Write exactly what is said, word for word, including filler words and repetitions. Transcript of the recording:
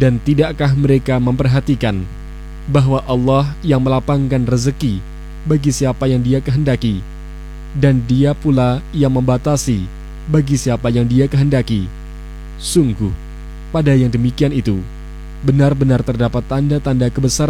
Dan tidakkah mereka memperhatikan bahwa Allah yang melapangkan rezeki bagi siapa yang Dia kehendaki, dan Dia pula yang membatasi bagi siapa yang Dia kehendaki? Sungguh, pada yang demikian itu benar-benar terdapat tanda-tanda kebesaran